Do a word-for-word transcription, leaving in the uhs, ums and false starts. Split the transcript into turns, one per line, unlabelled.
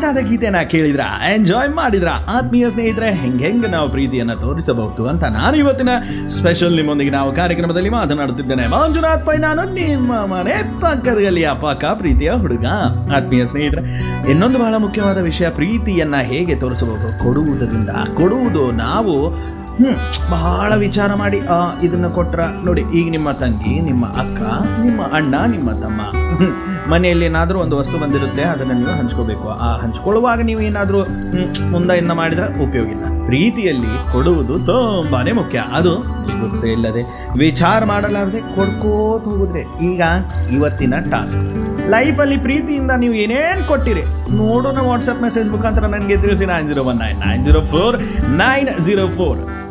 Super ಆದ ಗೀತೆನ ಕೇಳಿದ್ರ, enjoy ಮಾಡಿದ್ರ ಆತ್ಮೀಯ ಸ್ನೇಹಿತರೆ? ಹೆಂಗೆ ಹೆಂಗೆ ನಾವು ಪ್ರೀತಿಯನ್ನು ತೋರಿಸಬಹುದು ಅಂತ ನಾನು ಇವತ್ತಿನ ಸ್ಪೆಷಲ್ ನಿಮ್ಮೊಂದಿಗೆ ನಾವು ಕಾರ್ಯಕ್ರಮದಲ್ಲಿ ಮಾತನಾಡುತ್ತಿದ್ದೇನೆ. ಮಂಜುನಾಥ್ ಪೈ, ನಾನು ನಿಮ್ಮ ಮನೆ ಪಕ್ಕದಲ್ಲಿ ಅಪಾಕ ಪ್ರೀತಿಯ ಹುಡುಗ. ಆತ್ಮೀಯ ಸ್ನೇಹಿತರೆ, ಇನ್ನೊಂದು ಬಹಳ ಮುಖ್ಯವಾದ ವಿಷಯ, ಪ್ರೀತಿಯನ್ನ ಹೇಗೆ ತೋರಿಸಬಹುದು? ಕೊಡುವುದರಿಂದ. ಕೊಡುವುದು ನಾವು ಹ್ಮ್ ಬಹಳ ವಿಚಾರ ಮಾಡಿ ಆ ಇದನ್ನ ಕೊಟ್ರ ನೋಡಿ. ಈಗ ನಿಮ್ಮ ತಂಗಿ, ನಿಮ್ಮ ಅಕ್ಕ, ನಿಮ್ಮ ಅಣ್ಣ, ನಿಮ್ಮ ತಮ್ಮ ಮನೆಯಲ್ಲಿ ಏನಾದರೂ ಒಂದು ವಸ್ತು ಬಂದಿರುತ್ತೆ, ಅದನ್ನು ನೀವು ಹಂಚ್ಕೋಬೇಕು. ಆ ಹಂಚ್ಕೊಳ್ಳುವಾಗ ನೀವು ಏನಾದರೂ ಮುಂದೆ ಇನ್ನ ಮಾಡಿದ್ರೆ ಉಪಯೋಗ ಇಲ್ಲ. ಪ್ರೀತಿಯಲ್ಲಿ ಕೊಡುವುದು ತುಂಬಾನೇ ಮುಖ್ಯ. ಅದು ಗುರುಸೆ ಇಲ್ಲದೆ ವಿಚಾರ ಮಾಡಲಾರದೆ ಕೊಡ್ಕೋತ ಹೋಗುದ್ರೆ. ಈಗ ಇವತ್ತಿನ ಟಾಸ್ಕ್, ಲೈಫಲ್ಲಿ ಪ್ರೀತಿಯಿಂದ ನೀವು ಏನೇನು ಕೊಟ್ಟಿರಿ ನೋಡೋಣ. ವಾಟ್ಸಪ್ ಮೆಸೇಜ್ ಮುಖಾಂತರ ನನಗೆ ತಿಳಿಸಿ. Nine zero one nine nine zero four nine zero four